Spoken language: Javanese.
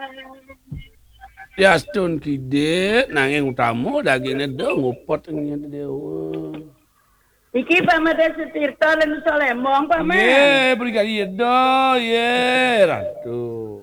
Piastun kide nanging utamu dagingnya do ngupot ngene dewa. Iki Paman Sutirta lan Solemong Paman. Ye, brigadier do, ye, ratu.